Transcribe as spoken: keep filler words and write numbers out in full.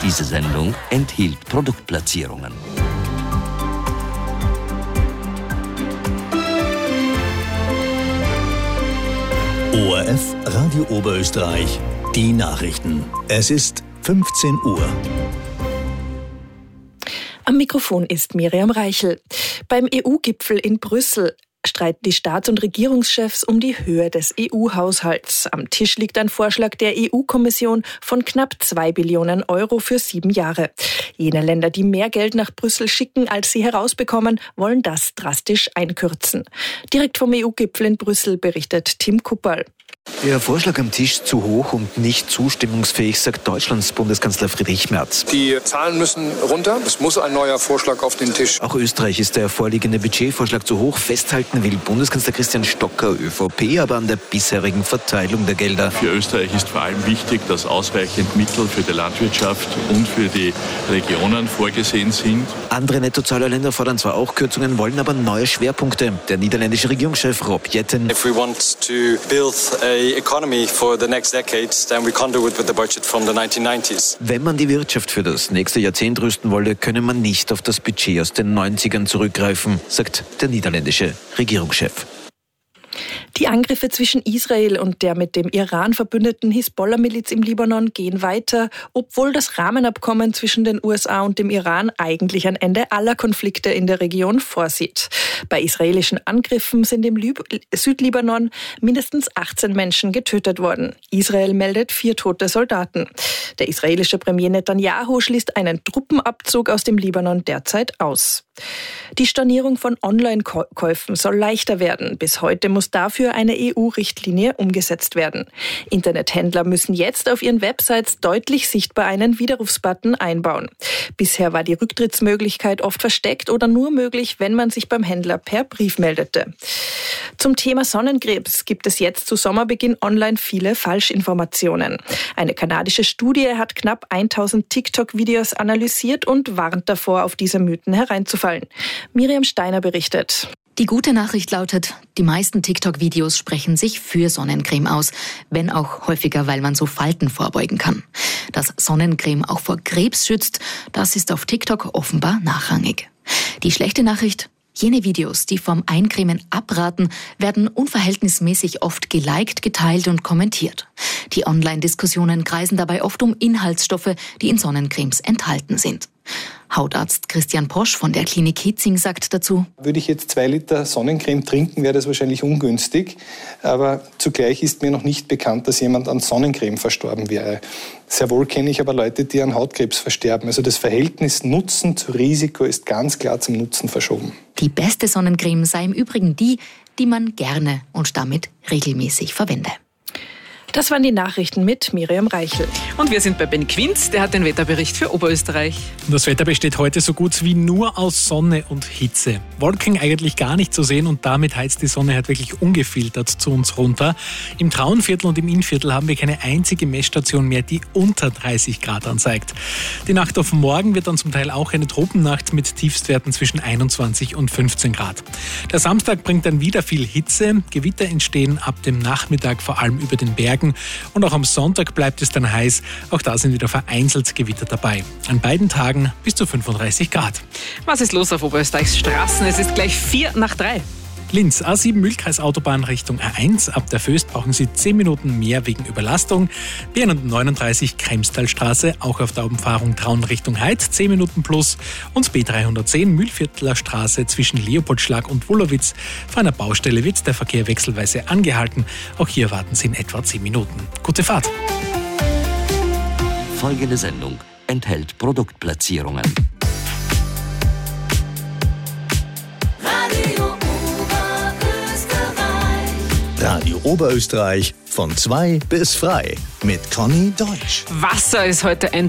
Diese Sendung enthielt Produktplatzierungen. O R F Radio Oberösterreich, die Nachrichten. Es ist fünfzehn Uhr. Am Mikrofon ist Miriam Reichel. Beim E U-Gipfel in Brüssel streiten die Staats- und Regierungschefs um die Höhe des E U-Haushalts. Am Tisch liegt ein Vorschlag der E U-Kommission von knapp zwei Billionen Euro für sieben Jahre. Jene Länder, die mehr Geld nach Brüssel schicken, als sie herausbekommen, wollen das drastisch einkürzen. Direkt vom E U-Gipfel in Brüssel berichtet Tim Kupperl. Der Vorschlag am Tisch zu hoch und nicht zustimmungsfähig, sagt Deutschlands Bundeskanzler Friedrich Merz. Die Zahlen müssen runter. Es muss ein neuer Vorschlag auf den Tisch. Auch Österreich ist der vorliegende Budgetvorschlag zu hoch. Festhalten will Bundeskanzler Christian Stocker, ÖVP, aber an der bisherigen Verteilung der Gelder. Für Österreich ist vor allem wichtig, dass ausreichend Mittel für die Landwirtschaft und für die Regionen vorgesehen sind. Andere Nettozahlerländer fordern zwar auch Kürzungen, wollen aber neue Schwerpunkte. Der niederländische Regierungschef Rob Jetten. If we want to build a economy for the next decade, then we can't do it with the budget from the nineteen nineties. Wenn man die Wirtschaft für das nächste Jahrzehnt rüsten wolle, könne man nicht auf das Budget aus den neunzigern zurückgreifen, sagt der niederländische Regierungschef. Die Angriffe zwischen Israel und der mit dem Iran verbündeten Hisbollah-Miliz im Libanon gehen weiter, obwohl das Rahmenabkommen zwischen den U S A und dem Iran eigentlich ein Ende aller Konflikte in der Region vorsieht. Bei israelischen Angriffen sind im Lib- Südlibanon mindestens achtzehn Menschen getötet worden. Israel meldet vier tote Soldaten. Der israelische Premier Netanyahu schließt einen Truppenabzug aus dem Libanon derzeit aus. Die Stornierung von Online-Käufen soll leichter werden. Bis heute muss dafür eine E U-Richtlinie umgesetzt werden. Internethändler müssen jetzt auf ihren Websites deutlich sichtbar einen Widerrufsbutton einbauen. Bisher war die Rücktrittsmöglichkeit oft versteckt oder nur möglich, wenn man sich beim Händler per Brief meldete. Zum Thema Sonnenkrebs gibt es jetzt zu Sommerbeginn online viele Falschinformationen. Eine kanadische Studie hat knapp tausend TikTok-Videos analysiert und warnt davor, auf diese Mythen hereinzufallen. Miriam Steiner berichtet. Die gute Nachricht lautet, die meisten TikTok-Videos sprechen sich für Sonnencreme aus, wenn auch häufiger, weil man so Falten vorbeugen kann. Dass Sonnencreme auch vor Krebs schützt, das ist auf TikTok offenbar nachrangig. Die schlechte Nachricht: Jene Videos, die vom Eincremen abraten, werden unverhältnismäßig oft geliked, geteilt und kommentiert. Die Online-Diskussionen kreisen dabei oft um Inhaltsstoffe, die in Sonnencremes enthalten sind. Hautarzt Christian Posch von der Klinik Hitzing sagt dazu: Würde ich jetzt zwei Liter Sonnencreme trinken, wäre das wahrscheinlich ungünstig. Aber zugleich ist mir noch nicht bekannt, dass jemand an Sonnencreme verstorben wäre. Sehr wohl kenne ich aber Leute, die an Hautkrebs versterben. Also das Verhältnis Nutzen zu Risiko ist ganz klar zum Nutzen verschoben. Die beste Sonnencreme sei im Übrigen die, die man gerne und damit regelmäßig verwende. Das waren die Nachrichten mit Miriam Reichel. Und wir sind bei Ben Quinz, der hat den Wetterbericht für Oberösterreich. Das Wetter besteht heute so gut wie nur aus Sonne und Hitze. Wolken eigentlich gar nicht zu sehen und damit heizt die Sonne halt wirklich ungefiltert zu uns runter. Im Traunviertel und im Innviertel haben wir keine einzige Messstation mehr, die unter dreißig Grad anzeigt. Die Nacht auf morgen wird dann zum Teil auch eine Tropennacht mit Tiefstwerten zwischen einundzwanzig und fünfzehn Grad. Der Samstag bringt dann wieder viel Hitze. Gewitter entstehen ab dem Nachmittag vor allem über den Bergen. Und auch am Sonntag bleibt es dann heiß. Auch da sind wieder vereinzelt Gewitter dabei. An beiden Tagen bis zu fünfunddreißig Grad. Was ist los auf Oberösterreichs Straßen? Es ist gleich vier nach drei. Linz, A sieben Mühlkreisautobahn Richtung A eins. Ab der Föst brauchen Sie zehn Minuten mehr wegen Überlastung. B neununddreißig Kremstalstraße, auch auf der Umfahrung Traun Richtung Heid, zehn Minuten plus. Und B dreihundertzehn Mühlviertler Straße zwischen Leopoldschlag und Wulowitz. Vor einer Baustelle wird der Verkehr wechselweise angehalten. Auch hier warten Sie in etwa zehn Minuten. Gute Fahrt! Folgende Sendung enthält Produktplatzierungen. Radio Oberösterreich von zwei bis frei mit Conny Deutsch. Wasser ist heute ein